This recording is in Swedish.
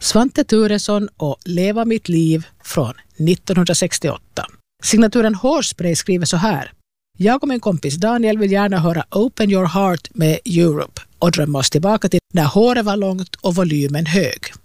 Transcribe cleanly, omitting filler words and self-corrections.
Svante Thuresson och Leva mitt liv från 1968. Signaturen Hårspray skriver så här. Jag och min kompis Daniel vill gärna höra Open Your Heart med Europe och drömma oss tillbaka till när håret var långt och volymen hög.